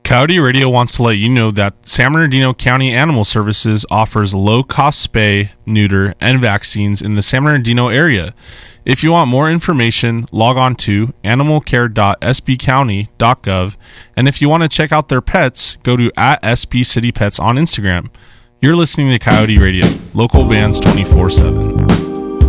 Coyote Radio wants to let you know that San Bernardino County Animal Services offers low-cost spay, neuter, and vaccines in the San Bernardino area. If you want more information, log on to animalcare.sbcounty.gov, and if you want to check out their pets, go to @SBCityPets on Instagram. You're listening to Coyote Radio, local bands 24/7.